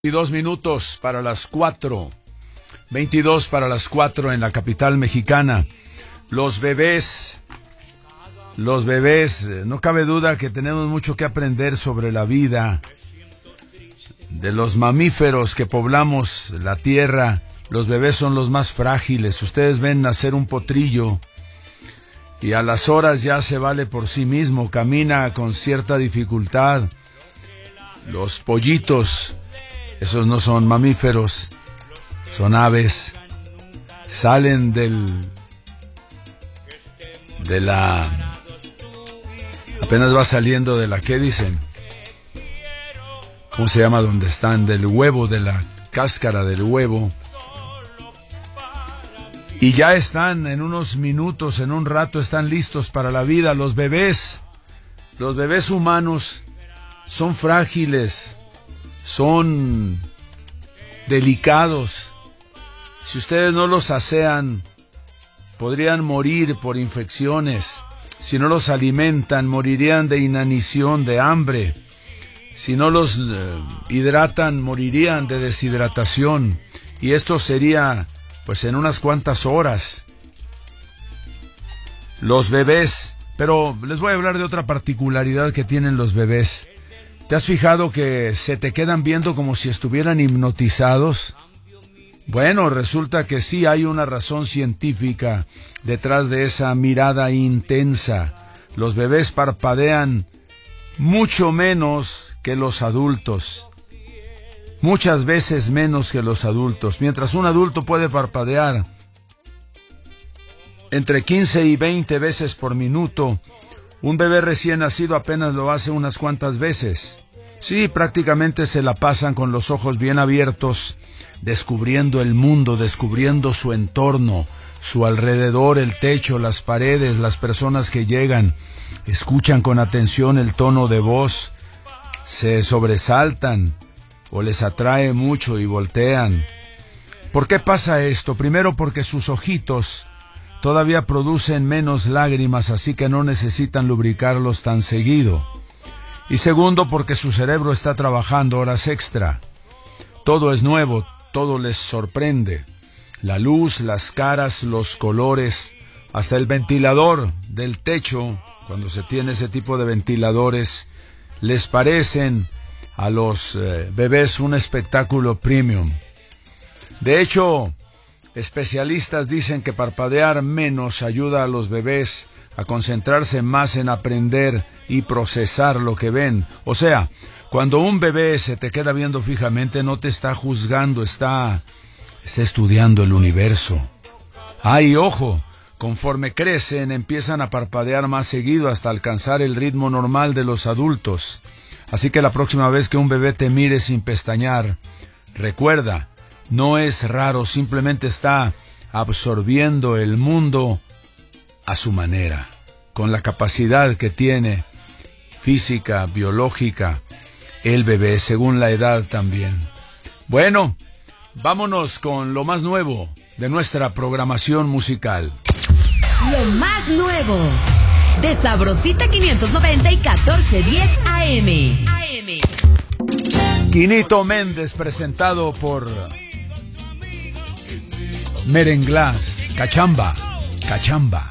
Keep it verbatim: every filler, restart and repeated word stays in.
veintidós minutos para las cuatro. veintidós para las cuatro en la capital mexicana. Los bebés, los bebés, no cabe duda que tenemos mucho que aprender sobre la vida de los mamíferos que poblamos la tierra. Los bebés son los más frágiles. Ustedes ven nacer un potrillo y a las horas ya se vale por sí mismo, camina con cierta dificultad. Los pollitos, esos no son mamíferos, son aves, salen del de la apenas va saliendo de la, ¿qué dicen? ¿Cómo se llama donde están? Del huevo, de la cáscara del huevo. Y ya están en unos minutos, en un rato están listos para la vida. Los bebés, los bebés humanos son frágiles, son delicados. Si ustedes no los asean, podrían morir por infecciones. Si no los alimentan, morirían de inanición, de hambre. Si no los eh, hidratan, morirían de deshidratación. Y esto sería, pues, en unas cuantas horas. Los bebés, pero les voy a hablar de otra particularidad que tienen los bebés. ¿Te has fijado que se te quedan viendo como si estuvieran hipnotizados? Bueno, resulta que sí hay una razón científica detrás de esa mirada intensa. Los bebés parpadean mucho menos que los adultos. Muchas veces menos que los adultos. Mientras un adulto puede parpadear entre quince y veinte veces por minuto, un bebé recién nacido apenas lo hace unas cuantas veces. Sí, prácticamente se la pasan con los ojos bien abiertos, descubriendo el mundo, descubriendo su entorno, su alrededor, el techo, las paredes, las personas que llegan. Escuchan con atención el tono de voz, se sobresaltan o les atrae mucho y voltean. ¿Por qué pasa esto? Primero, porque sus ojitos todavía producen menos lágrimas, así que no necesitan lubricarlos tan seguido. Y segundo, porque su cerebro está trabajando horas extra. Todo es nuevo, todo les sorprende. La luz, las caras, los colores, hasta el ventilador del techo, cuando se tiene ese tipo de ventiladores, les parecen a los eh, bebés un espectáculo premium. De hecho, especialistas dicen que parpadear menos ayuda a los bebés a concentrarse más en aprender y procesar lo que ven. O sea, cuando un bebé se te queda viendo fijamente, no te está juzgando, está, está estudiando el universo. ¡Ay, ojo! Conforme crecen, empiezan a parpadear más seguido hasta alcanzar el ritmo normal de los adultos. Así que la próxima vez que un bebé te mire sin pestañear, recuerda, no es raro, simplemente está absorbiendo el mundo a su manera, con la capacidad que tiene física, biológica, el bebé, según la edad también. Bueno, vámonos con lo más nuevo de nuestra programación musical. Lo más nuevo de Sabrosita quinientos noventa y catorce diez A M. Quinito Méndez, presentado por Merenglás. Cachamba, cachamba.